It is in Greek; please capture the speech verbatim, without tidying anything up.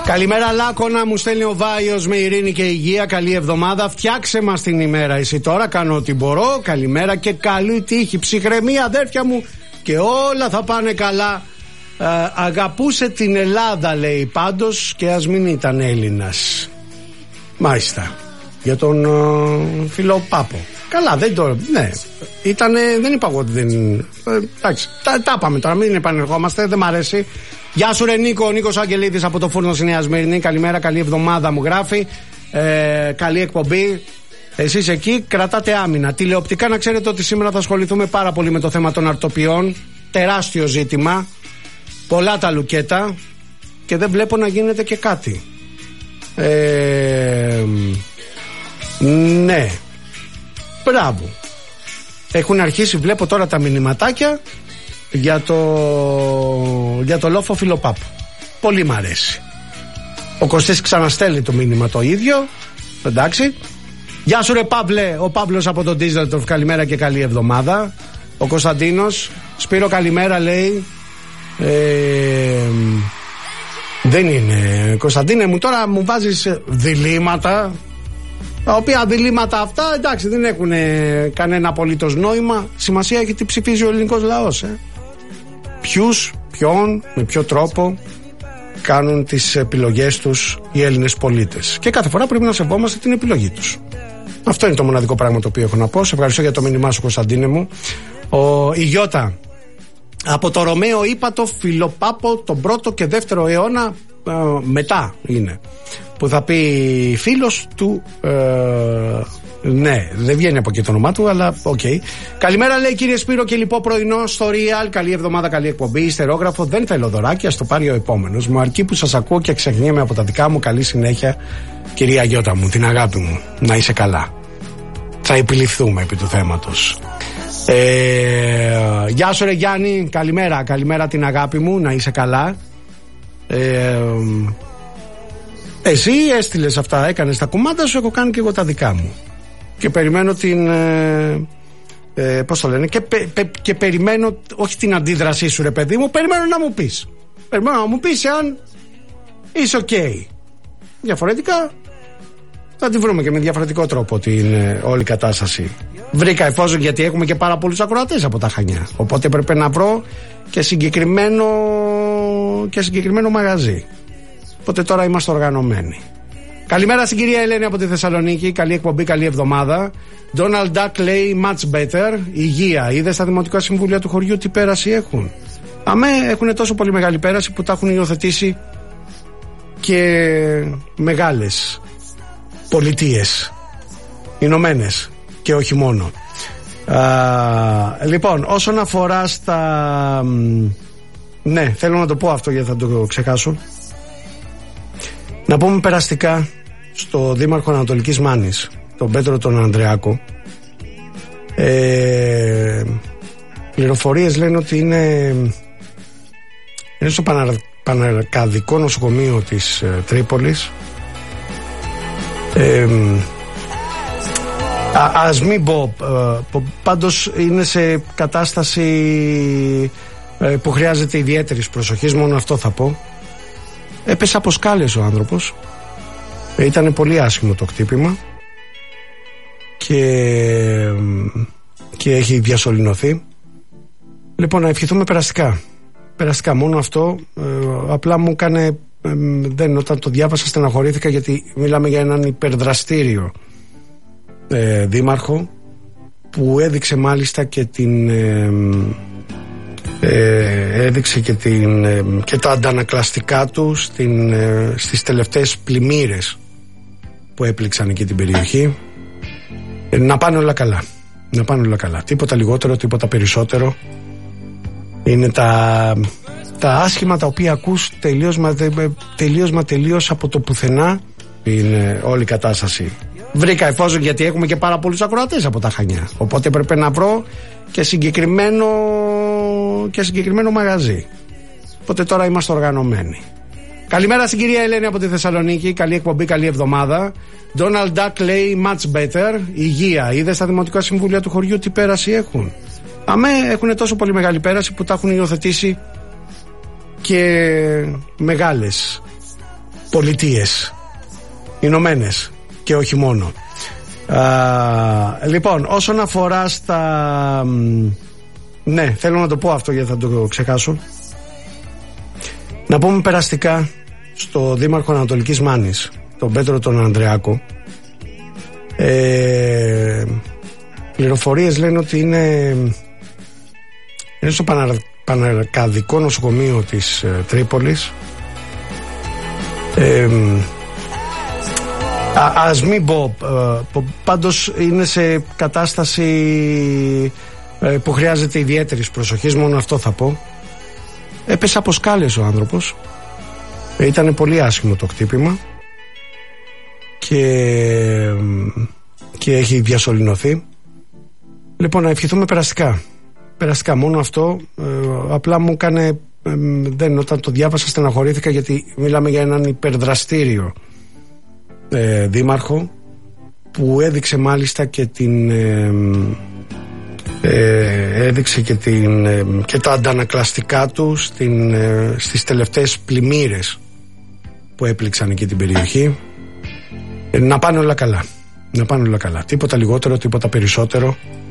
Καλημέρα Λάκωνα, μου στέλνει ο Βάιος με ειρήνη και υγεία. Καλή εβδομάδα, φτιάξε μας την ημέρα εσύ τώρα, κάνω ό,τι μπορώ. Καλημέρα και καλή τύχη, ψυχραιμία αδέρφια μου, και όλα θα πάνε καλά. ε, Αγαπούσε την Ελλάδα λέει πάντως, και ας μην ήταν Έλληνας. Μάλιστα. Για τον ε, φίλο Πάπο. Καλά, δεν το. Ναι, ήτανε, δεν είπα εγώ ότι δεν. Ε, εντάξει, τα, τα πάμε τώρα, μην επανερχόμαστε, δεν μ' αρέσει. Γεια σου ρε Νίκο, ο Νίκος Αγγελίδης από το Φούρνο στη Νέα Σμύρνη. Καλημέρα, καλή εβδομάδα μου γράφει. ε, Καλή εκπομπή. Εσείς εκεί κρατάτε άμυνα. Τηλεοπτικά να ξέρετε ότι σήμερα θα ασχοληθούμε πάρα πολύ με το θέμα των αρτοποιών. Τεράστιο ζήτημα. Πολλά τα λουκέτα. Και δεν βλέπω να γίνεται και κάτι. ε, Ναι. Μπράβο. Έχουν αρχίσει, βλέπω τώρα τα μηνυματάκια για το, για το λόφο Φιλοπάπου. Πολύ μ' αρέσει. Ο Κωστής ξαναστέλνει το μήνυμα το ίδιο. Εντάξει. Γεια σου ρε Παύλε, ο Παύλος από τον Ντίζελτορφ. Καλημέρα και καλή εβδομάδα. Ο Κωνσταντίνος, Σπύρο καλημέρα λέει. ε, Δεν είναι Κωνσταντίνε μου, τώρα μου βάζεις διλήμματα, τα οποία διλήμματα αυτά εντάξει δεν έχουν κανένα απολύτως νόημα. Σημασία έχει τι ψηφίζει ο ελληνικός λαός. ε. Ποιους, ποιον, με ποιο τρόπο κάνουν τις επιλογές τους οι Έλληνες πολίτες. Και κάθε φορά πρέπει να σεβόμαστε την επιλογή τους. Αυτό είναι το μοναδικό πράγμα το οποίο έχω να πω. Σε ευχαριστώ για το μήνυμά σου Κωνσταντίνε μου. Ο, η Γιώτα από το Ρωμαίο Ύπατο Φιλοπάπο τον πρώτο και δεύτερο αιώνα ε, μετά είναι που θα πει φίλος του. ε, Ναι, δεν βγαίνει από εκεί το όνομά του, αλλά οκ. Okay. Καλημέρα λέει κύριε Σπύρο και λοιπό πρωινό στο Real. Καλή εβδομάδα, καλή εκπομπή. Ιστερόγραφο, δεν θέλω δωράκια, στο πάρει ο επόμενος. Μου αρκεί που σας ακούω και ξεχνιέμαι από τα δικά μου. Καλή συνέχεια, κυρία Γιώτα μου, την αγάπη μου. Να είσαι καλά. Θα επιληφθούμε επί του θέματος. Ε, γεια σου ρε Γιάννη, καλημέρα, καλημέρα την αγάπη μου, να είσαι καλά. Ε, εσύ έστειλες αυτά, έκανες τα κουμάντα σου, έχω κάνει και εγώ τα δικά μου. Και περιμένω την ε, ε, πώς το λένε και, πε, πε, και περιμένω όχι την αντίδρασή σου ρε παιδί μου, περιμένω να μου πεις περιμένω να μου πεις εάν είσαι ok. Διαφορετικά θα τη βρούμε και με διαφορετικό τρόπο την ε, όλη κατάσταση. Βρήκα εφόσον, γιατί έχουμε και πάρα πολλούς ακροατές από τα Χανιά, οπότε πρέπει να βρω και συγκεκριμένο και συγκεκριμένο μαγαζί. Οπότε τώρα είμαστε οργανωμένοι. Καλημέρα στην κυρία Ελένη από τη Θεσσαλονίκη. Καλή εκπομπή, καλή εβδομάδα. Donald Duck λέει much better. Υγεία. Είδε στα δημοτικά συμβούλια του χωριού τι πέραση έχουν. Αμέ, έχουν τόσο πολύ μεγάλη πέραση που τα έχουν υιοθετήσει και μεγάλες πολιτείες. Ηνωμένες και όχι μόνο. Α, λοιπόν, όσον αφορά στα. Ναι, θέλω να το πω αυτό γιατί θα το ξεχάσω. Να πούμε περαστικά στο Δήμαρχο Ανατολικής Μάνης, τον Πέτρο τον Ανδρεάκο. Ε, πληροφορίες λένε ότι είναι, είναι στο Πανα, Παναρκαδικό νοσοκομείο της ε, Τρίπολης. Ε, α, ας μην πω, ε, πάντως είναι σε κατάσταση ε, που χρειάζεται ιδιαίτερης προσοχής, μόνο αυτό θα πω. Έπεσε από σκάλες ο άνθρωπος. Ήταν πολύ άσχημο το χτύπημα και, και έχει διασωληνωθεί. Λοιπόν, να ευχηθούμε περαστικά. Περαστικά, μόνο αυτό. ε, Απλά μου έκανε ε, δεν, όταν το διάβασα στεναχωρήθηκα, γιατί μιλάμε για έναν υπερδραστήριο ε, δήμαρχο που έδειξε μάλιστα και την ε, Ε, έδειξε και, την, ε, και τα αντανακλαστικά του στην, ε, στις τελευταίες πλημμύρες που έπληξαν εκεί την περιοχή. ε, να πάνε όλα καλά, να πάνε όλα καλά, τίποτα λιγότερο, τίποτα περισσότερο. Είναι τα, τα άσχημα τα οποία ακούς τελείως μα, τελείως, μα τελείως από το πουθενά. Είναι όλη η κατάσταση. Βρήκα εφόσον, γιατί έχουμε και πάρα πολλούς ακροατές από τα Χανιά, οπότε πρέπει να βρω και συγκεκριμένο και συγκεκριμένο μαγαζί. Οπότε τώρα είμαστε οργανωμένοι. Καλημέρα στην κυρία Ελένη από τη Θεσσαλονίκη. Καλή εκπομπή, καλή εβδομάδα. Donald Duck λέει much better. Υγεία. Είδε στα δημοτικά συμβούλια του χωριού τι πέραση έχουν. Αμέ, έχουν τόσο πολύ μεγάλη πέραση που τα έχουν υιοθετήσει και μεγάλες Πολιτείες, Ηνωμένες και όχι μόνο. Α, λοιπόν, όσον αφορά στα... Ναι, θέλω να το πω αυτό γιατί θα το ξεχάσω. Να πούμε περαστικά στο Δήμαρχο Ανατολικής Μάνης, τον Πέτρο τον Ανδρεάκο. ε, Πληροφορίες λένε ότι είναι Είναι στο Πανα, Παναρκαδικό νοσοκομείο της ε, Τρίπολης. ε, α, Ας μην πω, ε, πάντως είναι σε κατάσταση ε, που χρειάζεται ιδιαίτερης προσοχής, μόνο αυτό θα πω. Έπεσε από σκάλες ο άνθρωπος. ε, Ήταν πολύ άσχημο το χτύπημα και, και έχει διασωληνωθεί. Λοιπόν, να ευχηθούμε περαστικά. Περαστικά, μόνο αυτό. ε, Απλά μου έκανε ε, δεν, όταν το διάβασα στεναχωρήθηκα, γιατί μιλάμε για έναν υπερδραστήριο ε, δήμαρχο, που έδειξε μάλιστα και την ε, ε, έδειξε και, την, ε, και τα αντανακλαστικά του στην, ε, στις τελευταίες πλημμύρες που έπληξαν εκεί την περιοχή. ε, Να πάνε όλα καλά. Να πάνε όλα καλά. Τίποτα λιγότερο, τίποτα περισσότερο.